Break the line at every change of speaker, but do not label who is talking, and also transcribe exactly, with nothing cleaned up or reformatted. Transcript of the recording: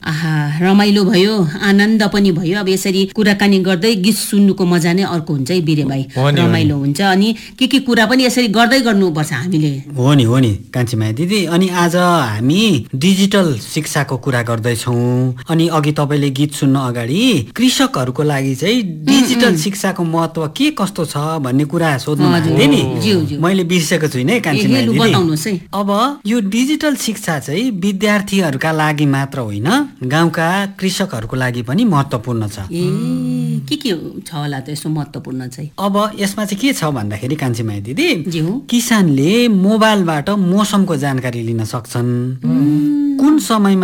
आहा रमाइलो भयो, आनन्द पनि भयो। अब यसरी कुराकानी गर्दै गीत सुन्नुको मजा नै अर्को हुन्छ है बिरे भाइ, रमाइलो हुन्छ। अनि के के कुरा पनि यसरी गर्दै गर्नुपर्छ हामीले।
हो नि हो नि कान्छी माया दिदी। अनि आज हामी डिजिटल शिक्षाको कुरा गर्दैछौँ। अनि अघि तपाईँले गीत सुन्न अगाडि कृषकहरूको लागि चाहिँ डिजिटल शिक्षाको महत्त्व के कस्तो छ भन्ने कुरा सोध्नु भएको थियो नि, मैले बिर्सेको छुइनँ है कान्छी माया दिदी। अब यो डिजिटल शिक्षा चाहिँ विद्यार्थीहरूका लागि मात्र होइन, गाउँका कृषकहरूको लागि पनि महत्त्वपूर्ण छ।
ए के के छ होला त यसो महत्त्वपूर्ण चाहिँ?
अब यसमा चाहिँ के छ भन्दाखेरि कान्छी माया दिदी, किसानले मोबाइलबाट मौसमको जानकारी लिन सक्छन्, कुन समयमा